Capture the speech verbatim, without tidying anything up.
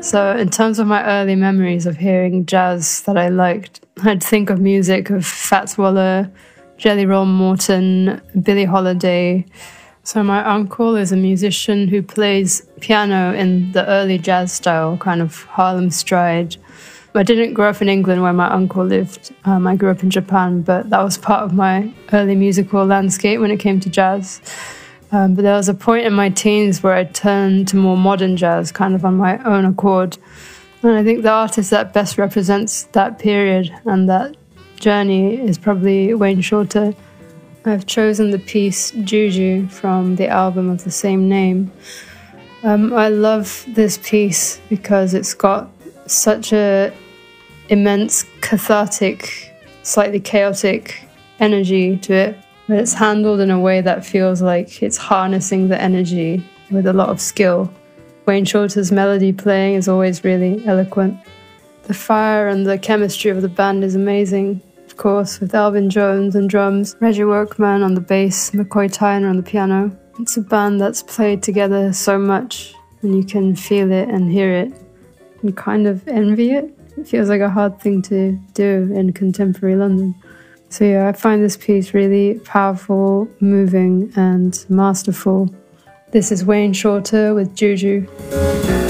So in terms of my early memories of hearing jazz that I liked, I'd think of music of Fats Waller, Jelly Roll Morton, Billie Holiday. So my uncle is a musician who plays piano in the early jazz style, kind of Harlem stride. I didn't grow up in England where my uncle lived. Um, I grew up in Japan, but that was part of my early musical landscape when it came to jazz. Um, but there was a point in my teens where I turned to more modern jazz, kind of on my own accord. And I think the artist that best represents that period and that journey is probably Wayne Shorter. I've chosen the piece Juju from the album of the same name. Um, I love this piece because it's got such a immense, cathartic, slightly chaotic energy to it, but it's handled in a way that feels like it's harnessing the energy with a lot of skill. Wayne Shorter's melody playing is always really eloquent. The fire and the chemistry of the band is amazing, of course, with Alvin Jones on drums, Reggie Workman on the bass, McCoy Tyner on the piano. It's a band that's played together so much, and you can feel it and hear it and kind of envy it. It feels like a hard thing to do in contemporary London. So yeah, I find this piece really powerful, moving, and masterful. This is Wayne Shorter with Juju.